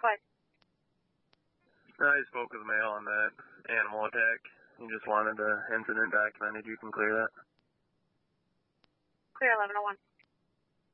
What? I spoke with the male on that animal attack. He just wanted the incident documented. You can clear that. Clear 1101.